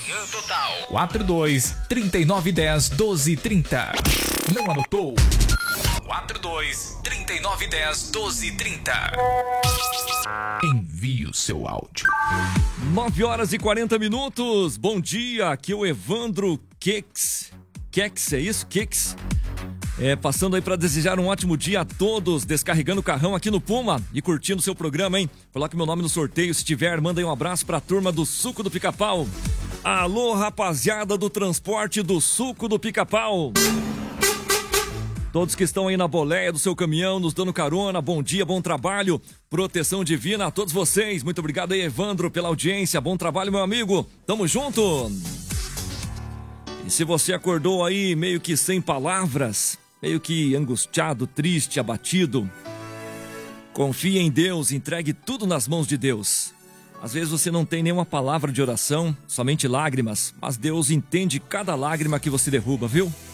Manhã Total. 42-3910-1230. Não anotou? 42-3910-1230. Envie o seu áudio. 9h40. Bom dia, aqui é o Evandro Kex, é isso? Kex? Passando aí para desejar um ótimo dia a todos, descarregando o carrão aqui no Puma e curtindo o seu programa, hein? Coloque meu nome no sorteio, se tiver, manda aí um abraço pra turma do Suco do Pica-Pau. Alô, rapaziada do transporte do Suco do Pica-Pau. Todos que estão aí na boleia do seu caminhão, nos dando carona, bom dia, bom trabalho, proteção divina a todos vocês. Muito obrigado aí, Evandro, pela audiência, bom trabalho, meu amigo, tamo junto. E se você acordou aí meio que sem palavras, meio que angustiado, triste, abatido, confie em Deus, entregue tudo nas mãos de Deus. Às vezes você não tem nenhuma palavra de oração, somente lágrimas, mas Deus entende cada lágrima que você derruba, viu?